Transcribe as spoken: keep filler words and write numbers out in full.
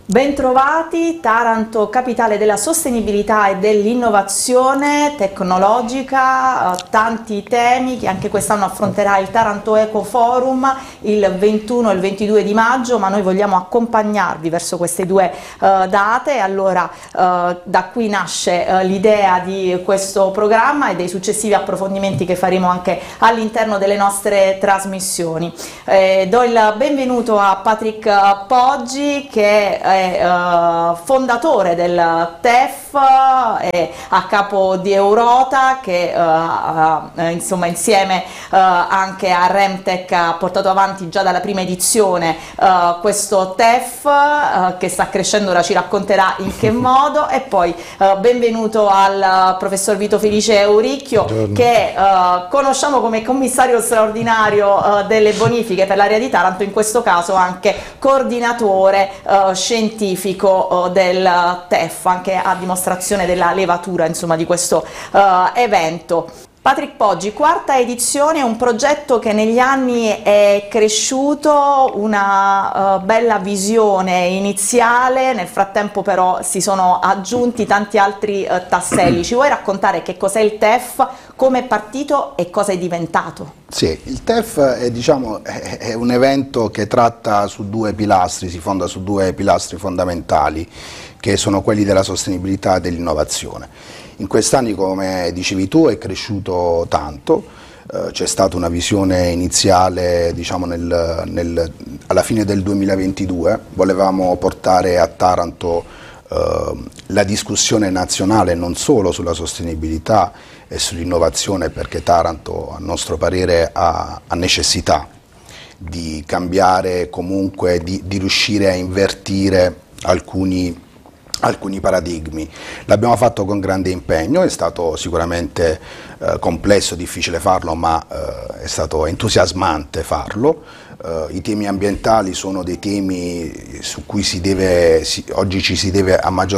Bentrovati, Taranto, capitale della sostenibilità e dell'innovazione tecnologica, eh, tanti temi che anche quest'anno affronterà il Taranto Eco Forum il ventuno e il ventidue di maggio, ma noi vogliamo accompagnarvi verso queste due eh, date. Allora eh, da qui nasce eh, l'idea di questo programma e dei successivi approfondimenti che faremo anche all'interno delle nostre trasmissioni. Eh, do il benvenuto a Patrick Poggi, che è Uh, fondatore del T E F, è a capo di Eurota, che uh, uh, insomma insieme uh, anche a Remtech ha portato avanti già dalla prima edizione uh, questo T E F uh, che sta crescendo, ora ci racconterà in che modo. E poi uh, benvenuto al professor Vito Felice Euricchio, Buongiorno. che uh, conosciamo come commissario straordinario uh, delle bonifiche per l'area di Taranto, in questo caso anche coordinatore uh, scientifico scientifico del T E F, anche a dimostrazione della levatura, insomma, di questo uh, evento. Patrick Poggi, quarta edizione, un progetto che negli anni è cresciuto, una uh, bella visione iniziale, nel frattempo però si sono aggiunti tanti altri uh, tasselli. Ci vuoi raccontare che cos'è il T E F, come è partito e cosa è diventato? Sì, il T E F è, diciamo, è, è un evento che tratta su due pilastri, si fonda su due pilastri fondamentali, che sono quelli della sostenibilità e dell'innovazione. In quest'anni, come dicevi tu, è cresciuto tanto, eh, c'è stata una visione iniziale, diciamo, nel, nel, alla fine del duemilaventidue, volevamo portare a Taranto eh, la discussione nazionale non solo sulla sostenibilità e sull'innovazione, perché Taranto, a nostro parere, ha, ha necessità di cambiare, comunque di, di riuscire a invertire alcuni alcuni paradigmi. L'abbiamo fatto con grande impegno, è stato sicuramente eh, complesso, difficile farlo, ma eh, è stato entusiasmante farlo. Eh, I temi ambientali sono dei temi su cui si deve, si, oggi ci si deve a maggior